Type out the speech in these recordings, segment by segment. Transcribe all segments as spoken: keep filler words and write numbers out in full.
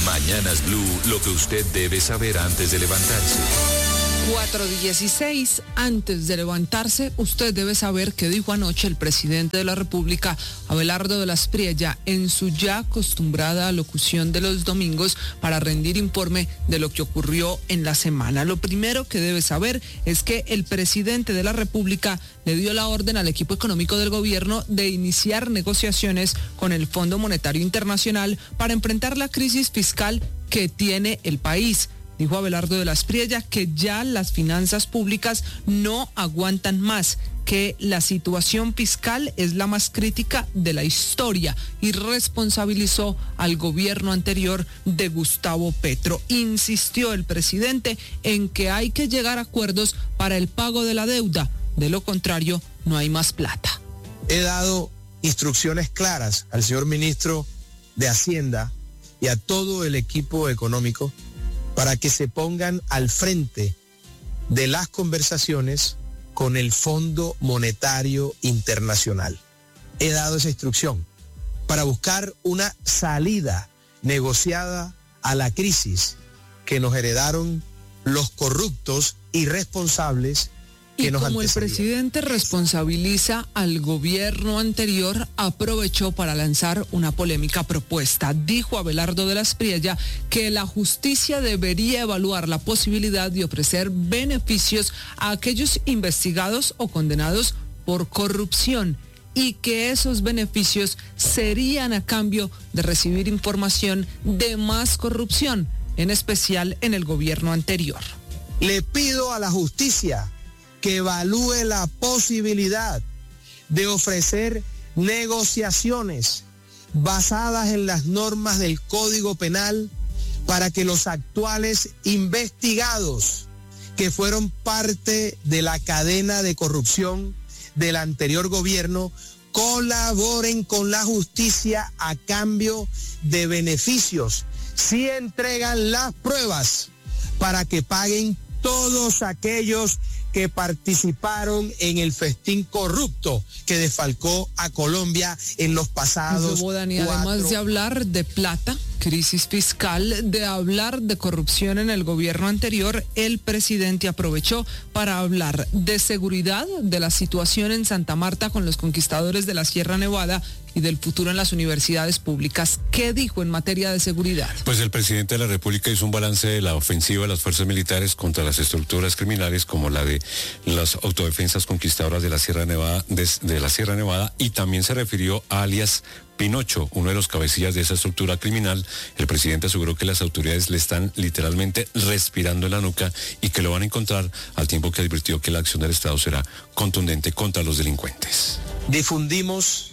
Mañanas Blue, lo que usted debe saber antes de levantarse. cuatro dieciséis, antes de levantarse, usted debe saber qué dijo anoche el presidente de la República, Abelardo de la Espriella, en su ya acostumbrada locución de los domingos para rendir informe de lo que ocurrió en la semana. Lo primero que debe saber es que el presidente de la República le dio la orden al equipo económico del gobierno de iniciar negociaciones con el Fondo Monetario Internacional para enfrentar la crisis fiscal que tiene el país. Dijo Abelardo de la Espriella que ya las finanzas públicas no aguantan más, que la situación fiscal es la más crítica de la historia y responsabilizó al gobierno anterior de Gustavo Petro. Insistió el presidente en que hay que llegar a acuerdos para el pago de la deuda, de lo contrario no hay más plata. He dado instrucciones claras al señor ministro de Hacienda y a todo el equipo económico para que se pongan al frente de las conversaciones con el Fondo Monetario Internacional. He dado esa instrucción para buscar una salida negociada a la crisis que nos heredaron los corruptos irresponsables que y nos como el antecedían. presidente responsabiliza al gobierno anterior, aprovechó para lanzar una polémica propuesta. Dijo Abelardo de la Espriella que la justicia debería evaluar la posibilidad de ofrecer beneficios a aquellos investigados o condenados por corrupción y que esos beneficios serían a cambio de recibir información de más corrupción, en especial en el gobierno anterior. Le pido a la justicia que evalúe la posibilidad de ofrecer negociaciones basadas en las normas del Código Penal para que los actuales investigados que fueron parte de la cadena de corrupción del anterior gobierno colaboren con la justicia a cambio de beneficios, si entregan las pruebas para que paguen todos aquellos que participaron en el festín corrupto que desfalcó a Colombia en los pasados Luego, Dani, cuatro... además de hablar de plata, crisis fiscal, de hablar de corrupción en el gobierno anterior, el presidente aprovechó para hablar de seguridad, de la situación en Santa Marta con los conquistadores de la Sierra Nevada y del futuro en las universidades públicas. ¿Qué dijo en materia de seguridad? Pues el presidente de la República hizo un balance de la ofensiva de las fuerzas militares contra las estructuras criminales como la de las autodefensas conquistadoras de la Sierra Nevada, de, de la Sierra Nevada, y también se refirió a alias Pinocho, uno de los cabecillas de esa estructura criminal. El presidente aseguró que las autoridades le están literalmente respirando en la nuca y que lo van a encontrar, al tiempo que advirtió que la acción del Estado será contundente contra los delincuentes. Difundimos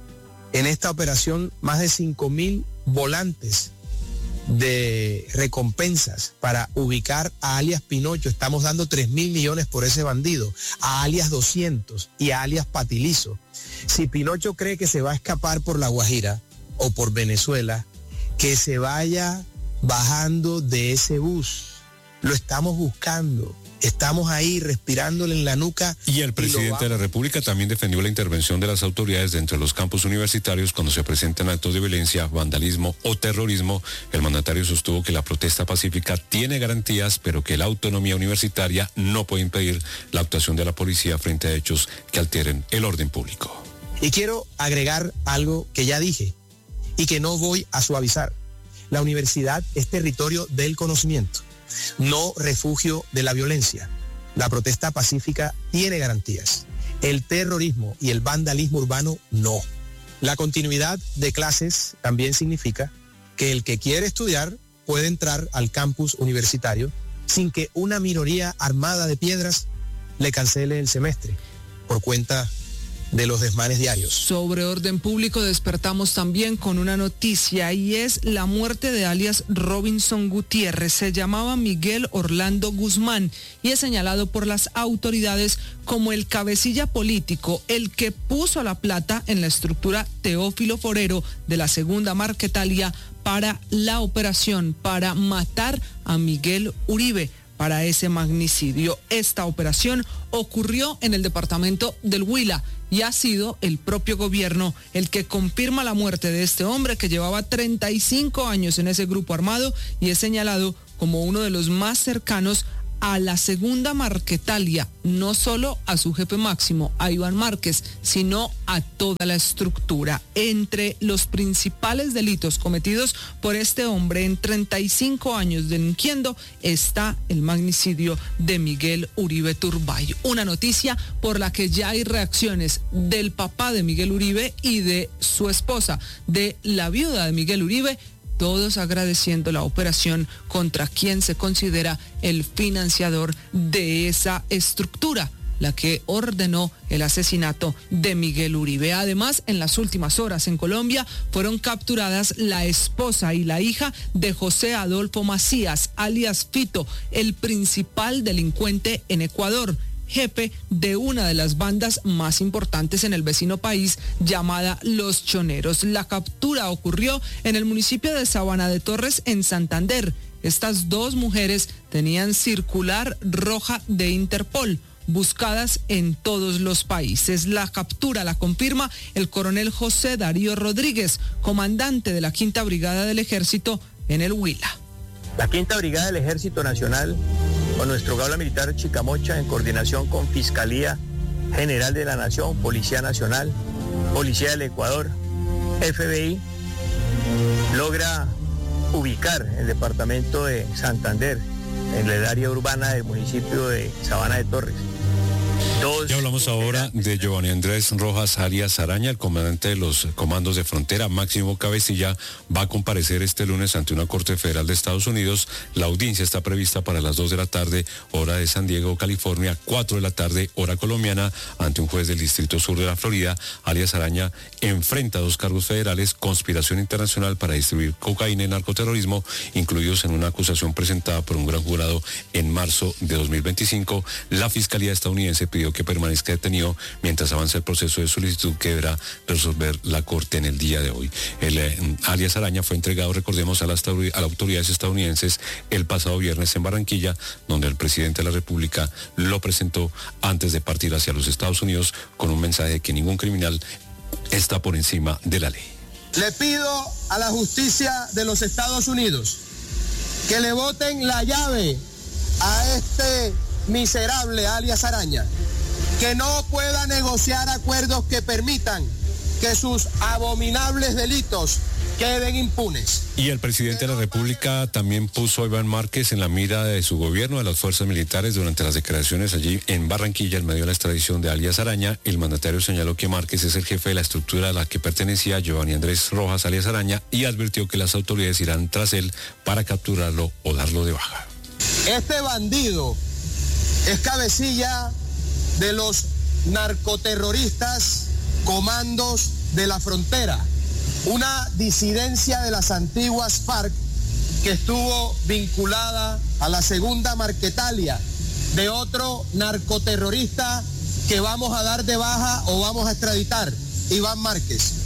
en esta operación más de cinco mil volantes de recompensas para ubicar a alias Pinocho. Estamos dando tres mil millones por ese bandido, a alias doscientos y a alias Patilizo. Si Pinocho cree que se va a escapar por La Guajira o por Venezuela, que se vaya bajando de ese bus. Lo estamos buscando. Estamos ahí respirándole en la nuca. Y el presidente de la República también defendió la intervención de las autoridades dentro de los campus universitarios cuando se presentan actos de violencia, vandalismo o terrorismo. El mandatario sostuvo que la protesta pacífica tiene garantías, pero que la autonomía universitaria no puede impedir la actuación de la policía frente a hechos que alteren el orden público. Y quiero agregar algo que ya dije y que no voy a suavizar. La universidad es territorio del conocimiento, no refugio de la violencia. La protesta pacífica tiene garantías. El terrorismo y el vandalismo urbano no. La continuidad de clases también significa que el que quiere estudiar puede entrar al campus universitario sin que una minoría armada de piedras le cancele el semestre por cuenta de los desmanes diarios. Sobre orden público despertamos también con una noticia y es la muerte de alias Robinson Gutiérrez. Se llamaba Miguel Orlando Guzmán y es señalado por las autoridades como el cabecilla político, el que puso la plata en la estructura Teófilo Forero de la Segunda Marquetalia para la operación, para matar a Miguel Uribe, para ese magnicidio. Esta operación ocurrió en el departamento del Huila y ha sido el propio gobierno el que confirma la muerte de este hombre que llevaba treinta y cinco años en ese grupo armado y es señalado como uno de los más cercanos a la segunda Marquetalia, no solo a su jefe máximo, a Iván Márquez, sino a toda la estructura. Entre los principales delitos cometidos por este hombre en treinta y cinco años delinquiendo está el magnicidio de Miguel Uribe Turbay. Una noticia por la que ya hay reacciones del papá de Miguel Uribe y de su esposa, de la viuda de Miguel Uribe, todos agradeciendo la operación contra quien se considera el financiador de esa estructura, la que ordenó el asesinato de Miguel Uribe. Además, en las últimas horas en Colombia fueron capturadas la esposa y la hija de José Adolfo Macías, alias Fito, el principal delincuente en Ecuador, jefe de una de las bandas más importantes en el vecino país llamada Los Choneros. La captura ocurrió en el municipio de Sabana de Torres, en Santander. Estas dos mujeres tenían circular roja de Interpol, buscadas en todos los países. La captura la confirma el coronel José Darío Rodríguez, comandante de la Quinta Brigada del Ejército en el Huila. La Quinta Brigada del Ejército Nacional, con nuestro Gaula Militar Chicamocha, en coordinación con Fiscalía General de la Nación, Policía Nacional, Policía del Ecuador, F B I, logra ubicar el departamento de Santander, en el área urbana del municipio de Sabana de Torres. Dos ya hablamos ahora de Giovanni Andrés Rojas alias Araña, el comandante de los comandos de frontera. Máximo Cabecilla va a comparecer este lunes ante una corte federal de Estados Unidos. La audiencia está prevista para las dos de la tarde, hora de San Diego, California, cuatro de la tarde, hora colombiana, ante un juez del Distrito Sur de la Florida. Alias Araña enfrenta dos cargos federales: conspiración internacional para distribuir cocaína y narcoterrorismo, incluidos en una acusación presentada por un gran jurado en marzo de dos mil veinticinco. La Fiscalía estadounidense pidió que permanezca detenido mientras avanza el proceso de solicitud que deberá resolver la Corte en el día de hoy. El eh, alias Araña fue entregado, recordemos, a las, a las autoridades estadounidenses el pasado viernes en Barranquilla, donde el presidente de la República lo presentó antes de partir hacia los Estados Unidos con un mensaje de que ningún criminal está por encima de la ley. Le pido a la justicia de los Estados Unidos que le boten la llave a este miserable alias Araña, que no pueda negociar acuerdos que permitan que sus abominables delitos queden impunes. Y el presidente de la República también puso a Iván Márquez en la mira de su gobierno, de las fuerzas militares, durante las declaraciones allí en Barranquilla, en medio de la extradición de alias Araña. El mandatario señaló que Márquez es el jefe de la estructura a la que pertenecía Giovanni Andrés Rojas alias Araña y advirtió que las autoridades irán tras él para capturarlo o darlo de baja. Este bandido es cabecilla de los narcoterroristas Comandos de la Frontera, una disidencia de las antiguas FARC que estuvo vinculada a la segunda Marquetalia de otro narcoterrorista que vamos a dar de baja o vamos a extraditar, Iván Márquez.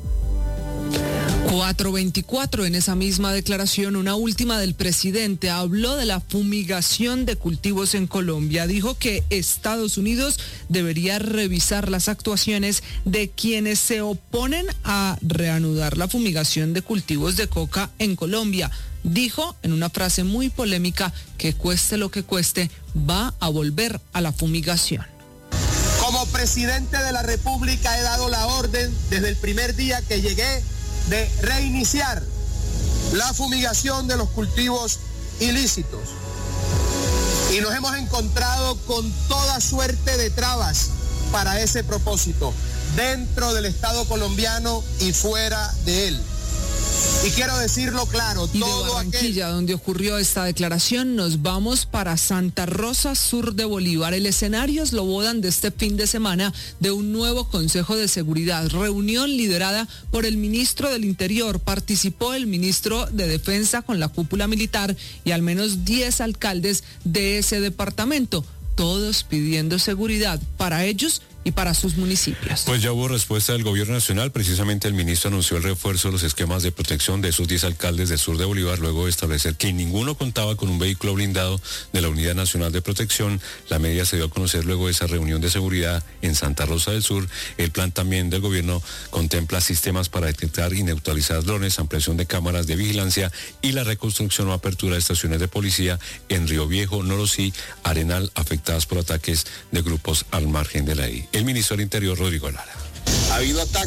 cuatro veinticuatro, en esa misma declaración, una última del presidente, habló de la fumigación de cultivos en Colombia. Dijo que Estados Unidos debería revisar las actuaciones de quienes se oponen a reanudar la fumigación de cultivos de coca en Colombia. Dijo en una frase muy polémica que cueste lo que cueste, va a volver a la fumigación. Como presidente de la República he dado la orden desde el primer día que llegué de reiniciar la fumigación de los cultivos ilícitos. Y nos hemos encontrado con toda suerte de trabas para ese propósito, dentro del Estado colombiano y fuera de él. Y quiero decirlo claro, y todo de Barranquilla, aquel... donde ocurrió esta declaración, nos vamos para Santa Rosa, sur de Bolívar. El escenario es lo bodan de este fin de semana de un nuevo Consejo de Seguridad, reunión liderada por el ministro del Interior. Participó el ministro de Defensa con la cúpula militar y al menos diez alcaldes de ese departamento, todos pidiendo seguridad para ellos y para sus municipios. Pues ya hubo respuesta del gobierno nacional. Precisamente el ministro anunció el refuerzo de los esquemas de protección de esos diez alcaldes del sur de Bolívar, luego de establecer que ninguno contaba con un vehículo blindado de la Unidad Nacional de Protección. La medida se dio a conocer luego de esa reunión de seguridad en Santa Rosa del Sur. El plan también del gobierno contempla sistemas para detectar y neutralizar drones, ampliación de cámaras de vigilancia y la reconstrucción o apertura de estaciones de policía en Río Viejo, Norosí, Arenal, afectadas por ataques de grupos al margen de la ley. El ministro del Interior, Rodrigo Lara. Ha habido ataques